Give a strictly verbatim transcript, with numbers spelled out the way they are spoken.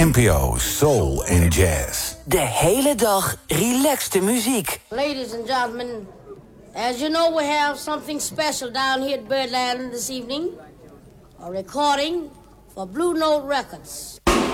N P O Soul and Jazz. De hele dag relaxte muziek. Ladies and gentlemen, as you know, we have something special down here at Birdland this evening. A recording for Blue Note Records.